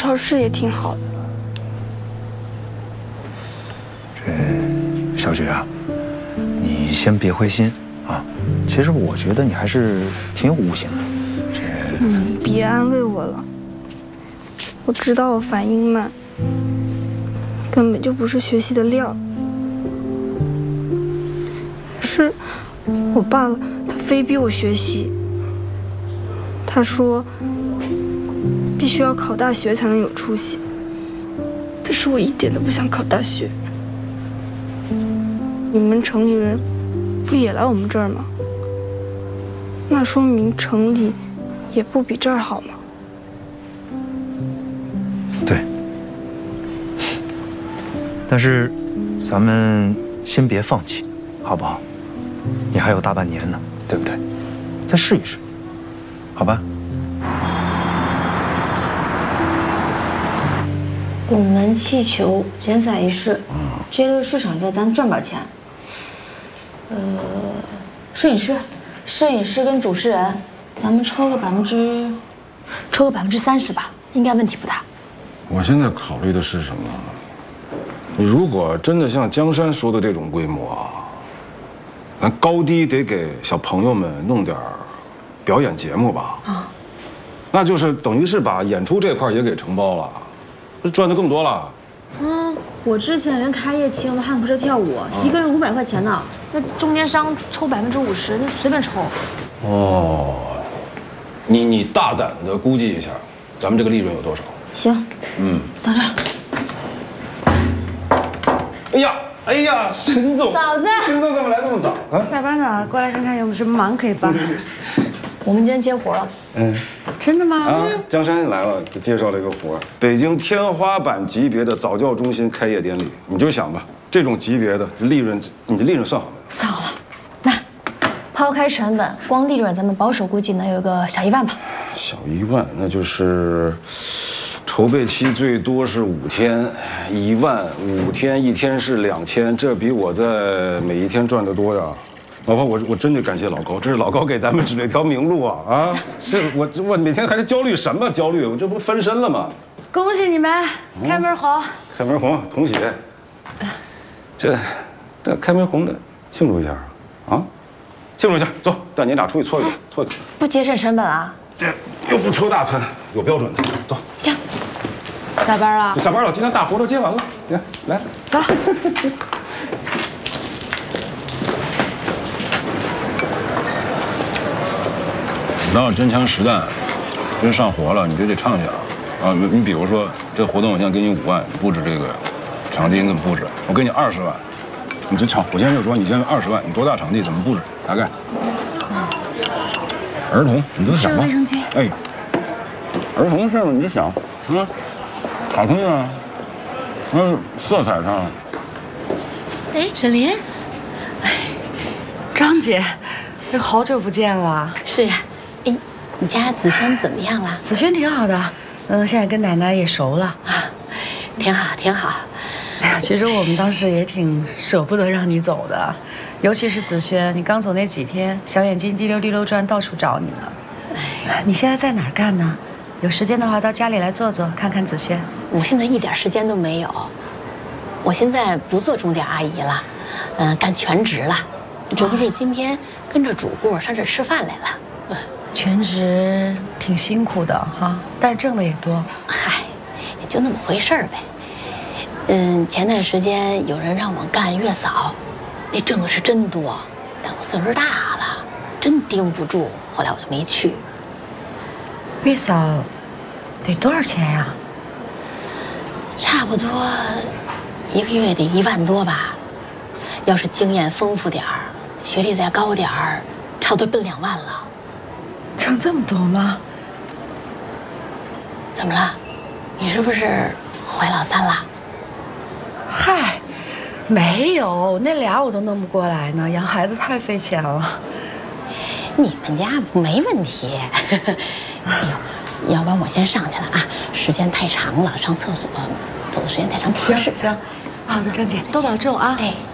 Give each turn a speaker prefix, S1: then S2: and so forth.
S1: 超市也挺好的。
S2: 这小雪啊，你先别灰心啊。其实我觉得你还是挺有悟性的。
S1: 你别安慰我了，我知道我反应慢，根本就不是学习的料。是我爸他非逼我学习，他说必须要考大学才能有出息。但是我一点都不想考大学。你们城里人不也来我们这儿吗？那说明城里也不比这儿好吗？
S2: 对。但是咱们先别放弃，好不好？你还有大半年呢，对不对？再试一试，好吧？
S3: 拱门气球剪彩仪式，这些都是市场价，咱赚点钱。摄影师跟主持人，咱们抽个30%吧，应该问题不大。
S4: 我现在考虑的是什么？你如果真的像江山说的这种规模啊，咱高低得给小朋友们弄点表演节目吧。啊，那就是等于是把演出这块也给承包了，赚的更多了。
S3: 我之前人开业请我们汉服社跳舞，一个人500块钱呢，那中间商抽50%，那随便抽。哦，
S4: 你大胆的估计一下，咱们这个利润有多少？
S3: 行，等着。
S4: 哎呀，沈总，
S3: 嫂子，
S4: 沈总怎么来这么早啊？
S5: 下班了，过来看看有没有什么忙可以帮。
S3: 我们今天接活了。
S5: 真的吗？
S4: 啊，江山来了，介绍了一个活儿，北京天花板级别的早教中心开业典礼。你就想吧，这种级别的利润，你的利润算好没有？
S3: 算好了，那抛开成本，光利润咱们保守估计能有个小1万吧。
S4: 小1万，那就是筹备期最多是5天，1万5天，1天是2000，这比我在每一天赚的多呀。老婆，我真得感谢老高，这是老高给咱们指了一条明路啊！啊，这我每天还是焦虑什么焦虑？我这不分身了吗？
S5: 恭喜你们开门红！
S4: 开门红，同喜！这开门红的庆祝一下啊！庆祝一下，走，带你俩出去搓一顿，搓一顿。
S3: 不节省成本啊？
S4: 这又不抽大餐，有标准的。走，
S3: 行。
S5: 下班了？
S4: 下班了，今天大活都接完了。来，
S5: 走。
S4: 等到真枪实弹，真上活了，你就得唱去啊！你比如说这活动，我现在给你5万，布置这个场地你怎么布置？我给你20万，你就唱。我现在就说你现在20万，你多大场地怎么布置？大概。儿童，你都想吧。
S5: 卫生间。
S4: 哎，儿童事儿你就想，卡通啊，色彩上。
S5: 哎，沈林。哎，张姐，好久不见了。
S6: 是呀。哎，你家子轩怎么样了？
S5: 子轩挺好的，现在跟奶奶也熟了
S6: 啊，挺好，挺好。
S5: 哎呀，其实我们当时也挺舍不得让你走的，尤其是子轩，你刚走那几天，小眼睛滴溜滴溜转，到处找你呢。哎，你现在在哪儿干呢？有时间的话，到家里来坐坐，看看子轩。
S6: 我现在一点时间都没有，我现在不做钟点阿姨了，干全职了。这不是今天跟着主顾上这吃饭来了。
S5: 全职挺辛苦的哈，但是挣的也多。
S6: 嗨，也就那么回事儿呗。前段时间有人让我干月嫂，那挣的是真多，但我岁数大了，真盯不住，后来我就没去。
S5: 月嫂得多少钱呀？
S6: 差不多1个月得1万多吧。要是经验丰富点儿，学历再高点儿，差不多奔2万了。
S5: 挣这么多吗？
S6: 怎么了？你是不是怀老三了？
S5: 嗨，没有，那俩我都弄不过来呢，养孩子太费钱了。
S6: 你们家没问题。哎呦，要不然我先上去了啊，时间太长了，上厕所走的时间太长。
S5: 行，好的，张姐多保重啊。
S6: 哎。